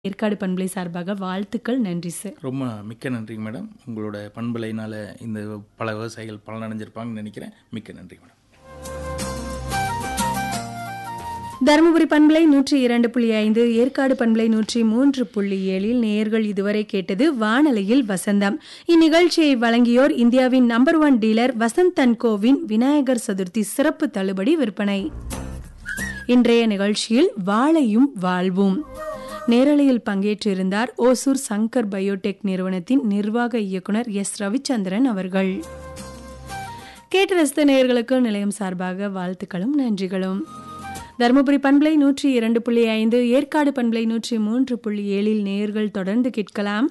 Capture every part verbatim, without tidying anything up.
ஏற்காடு பண்பலை சார்பாக வாழ்த்துக்கள். நன்றி சார். ரொம்ப மிக்க நன்றிங்க மேடம். உங்களோட பண்பலையினால் இந்த பல விவசாயிகள் பலனடைஞ்சிருப்பாங்கன்னு நினைக்கிறேன். மிக்க நன்றி மேடம். தருமபுரி பண்பலை நூற்றி இரண்டு புள்ளி ஐந்து, ஏற்காடு பண்பலை நூற்றி மூன்று புள்ளி ஏழில் நேயர்கள் இதுவரை கேட்டது வானலையில் வசந்தம். இந்நிகழ்ச்சியை வழங்கியோர் இந்தியாவின் number one dealer Vasanth and CoWIN Vinayagar Chaturthi சிறப்பு தள்ளுபடி விற்பனை. இன்றைய நிகழ்ச்சியில் வாழையும் வாழ்வும் நேரலையில் பங்கேற்றிருந்தார் ஓசூர் சங்கர் பயோடெக் நிறுவனத்தின் நிர்வாக இயக்குனர் எஸ் ரவிச்சந்திரன் அவர்கள். கேட்டு ரசித்த நேயர்களுக்கு நிலையம் சார்பாக வாழ்த்துக்களும் நன்றிகளும். தருமபுரி பண்பலை நூற்றி இரண்டு புள்ளி ஐந்து, ஏற்காடு பண்பலை நூற்றி மூன்று புள்ளி ஏழில் நேயர்கள் தொடர்ந்து கேட்கலாம்.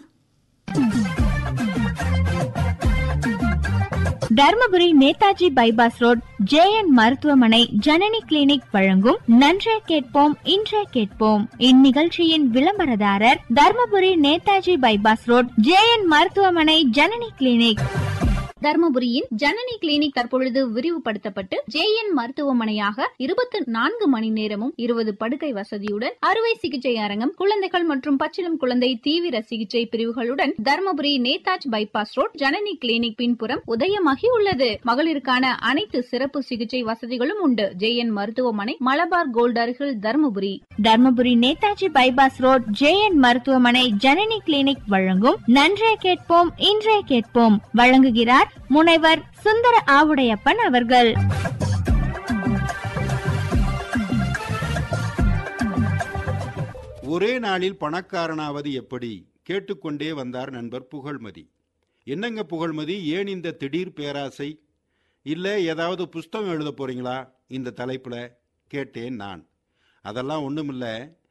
Dharmapuri Netaji bypass road J N மருத்துவமனை ஜனனி கிளினிக் வழங்கும் நன்றே கேட்போம் இன்றே கேட்போம். இந்நிகழ்ச்சியின் விளம்பரதாரர் Dharmapuri Netaji bypass road J N மருத்துவமனை ஜனனி கிளினிக். தர்மபுரியின் ஜனனி கிளினிக் தற்பொழுது விரிவுபடுத்தப்பட்டு ஜே என் மருத்துவமனையாக இருபத்தி நான்கு மணி நேரமும் இருபது படுக்கை வசதியுடன் அறுவை சிகிச்சை அரங்கம், குழந்தைகள் மற்றும் பச்சிளம் குழந்தை தீவிர சிகிச்சை பிரிவுகளுடன் Dharmapuri Netaji bypass road Janani clinic பின்புறம் உதயமாகி உள்ளது. மகளிருக்கான அனைத்து சிறப்பு சிகிச்சை வசதிகளும் உண்டு. ஜே என் மருத்துவமனை, மலபார் கோல்ட் அருகில், Dharmapuri. Dharmapuri Netaji bypass road J N மருத்துவமனை ஜனனி கிளினிக் வழங்கும் நன்றே கேட்போம் இன்றே கேட்போம். வழங்குகிறார் முனைவர் சுந்தர ஆவுடையப்பன் அவர்கள். ஒரே நாளில் பணக்காரனாவது எப்படி கேட்டுக்கொண்டே வந்தார் நண்பர் புகழ்மதி. என்னங்க புகழ்மதி, ஏன் இந்த திடீர் பேராசை? இல்லை ஏதாவது புஸ்தகம் எழுத போறீங்களா இந்த தலைப்புல கேட்டேன் நான். அதெல்லாம் ஒண்ணுமில்ல,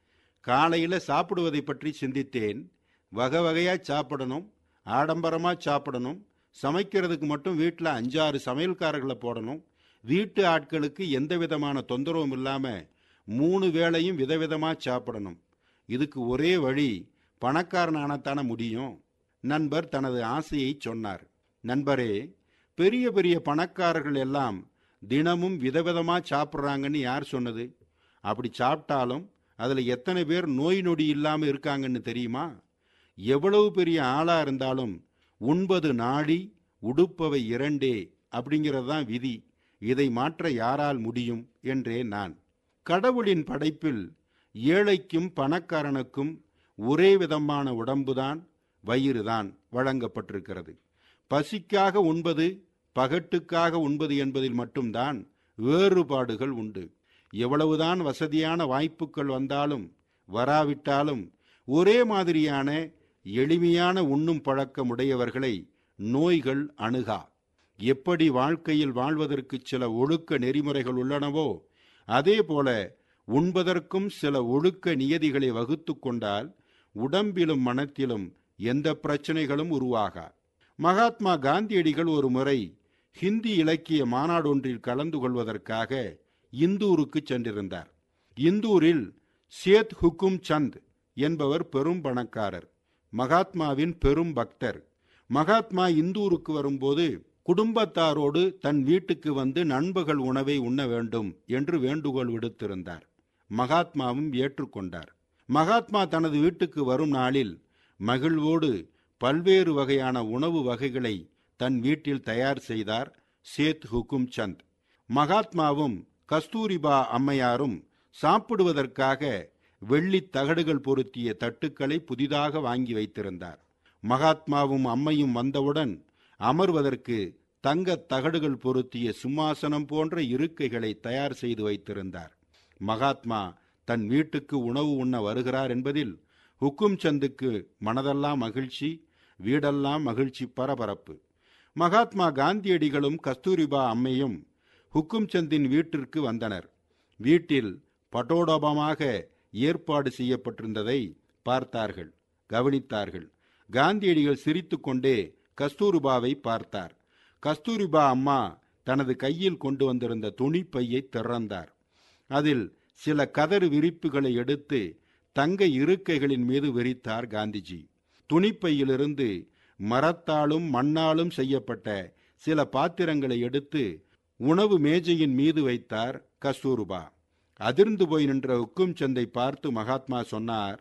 காலையில் சாப்பிடுவதை பற்றி சிந்தித்தேன். வகை வகையா சாப்பிடணும், ஆடம்பரமா சாப்பிடணும், சமைக்கிறதுக்கு மட்டும் வீட்டில் அஞ்சாறு சமையல்காரர்களை போடணும், வீட்டு ஆட்களுக்கு எந்த விதமான தொந்தரவும் இல்லாமல் மூணு வேளையும் விதவிதமாக சாப்பிடணும். இதுக்கு ஒரே வழி பணக்காரனானத்தான முடியும். நண்பர் தனது ஆசையை சொன்னார். நண்பரே, பெரிய பெரிய பணக்காரர்கள் எல்லாம் தினமும் விதவிதமாக சாப்பிட்றாங்கன்னு யார் சொன்னது? அப்படி சாப்பிட்டாலும் அதில் எத்தனை பேர் நோய் நொடி இல்லாமல் இருக்காங்கன்னு தெரியுமா? எவ்வளவு பெரிய ஆளாக இருந்தாலும் உண்பது நாடி உடுப்பவை இரண்டே அப்படிங்கிறது தான் விதி. இதை மாற்ற யாரால் முடியும் என்றேன் நான். கடவுளின் படைப்பில் ஏழைக்கும் பணக்காரனுக்கும் ஒரே விதமான உடம்புதான், வயிறுதான் வழங்கப்பட்டிருக்கிறது. பசிக்காக உண்பது, பகட்டுக்காக உண்பது என்பதில் மட்டும்தான் வேறுபாடுகள் உண்டு. எவ்வளவுதான் வசதியான வாய்ப்புகள் வந்தாலும் வராவிட்டாலும் ஒரே மாதிரியான எளிமையான உண்ணும் பழக்கம் உடையவர்களை நோய்கள் அணுகா. எப்படி வாழ்க்கையில் வாழ்வதற்கு சில ஒழுக்க நெறிமுறைகள் உள்ளனவோ அதே போல உண்பதற்கும் சில ஒழுக்க நியதிகளை வகுத்து கொண்டால் உடம்பிலும் மனத்திலும் எந்த பிரச்சனைகளும் உருவாகா. மகாத்மா காந்தியடிகள் ஒரு முறை ஹிந்தி இலக்கிய மாநாடொன்றில் கலந்து கொள்வதற்காக இந்தூருக்கு சென்றிருந்தார். இந்தூரில் சேத் ஹுக்கும் சந்த் என்பவர் பெரும் பணக்காரர், மகாத்மாவின் பெரும் பக்தர். மகாத்மா இந்தூருக்கு வரும்போது குடும்பத்தாரோடு தன் வீட்டுக்கு வந்து நண்பகல் உணவை உண்ண வேண்டும் என்று வேண்டுகோள் விடுத்திருந்தார். மகாத்மாவும் ஏற்றுக்கொண்டார். மகாத்மா தனது வீட்டுக்கு வரும் நாளில் மகிழ்வோடு பல்வேறு வகையான உணவு வகைகளை தன் வீட்டில் தயார் செய்தார் சேத் ஹுக்கும் சந்த். மகாத்மாவும் கஸ்தூரிபா அம்மையாரும் சாப்பிடுவதற்காக வெள்ளி தகடுகள் பொருத்திய தட்டுக்களை புதிதாக வாங்கி வைத்திருந்தார். மகாத்மாவும் அம்மையும் வந்தவுடன் அமர்வதற்கு தங்க தகடுகள் பொருத்திய சிம்மாசனம் போன்ற இருக்கைகளை தயார் செய்து வைத்திருந்தார். மகாத்மா தன் வீட்டுக்கு உணவு உண்ண வருகிறார் என்பதில் ஹுக்கும் சந்துக்கு மனதெல்லாம் மகிழ்ச்சி, வீடெல்லாம் மகிழ்ச்சி பரபரப்பு. மகாத்மா காந்தியடிகளும் கஸ்தூரிபா அம்மையும் ஹுக்கும் சந்தின் வீட்டிற்கு வந்தனர். வீட்டில் பட்டோடபமாக ஏற்பாடு செய்யப்பட்டிருந்ததை பார்த்தார்கள், கவனித்தார்கள். காந்தியடிகள் சிரித்து கொண்டே கஸ்தூரிபாவை பார்த்தார். கஸ்தூரிபா அம்மா தனது கையில் கொண்டு வந்திருந்த துணிப்பையை திறந்தார். அதில் சில கதறு விரிப்புகளை எடுத்து தங்க இருக்கைகளின் மீது விரித்தார் காந்திஜி. துணிப்பையிலிருந்து மரத்தாலும் மண்ணாலும் செய்யப்பட்ட சில பாத்திரங்களை எடுத்து உணவு மேஜையின் மீது வைத்தார் கஸ்தூரிபா. அதிர்ந்து போய் நின்ற ஹுக்கும் சந்தை பார்த்து மகாத்மா சொன்னார்,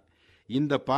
இந்த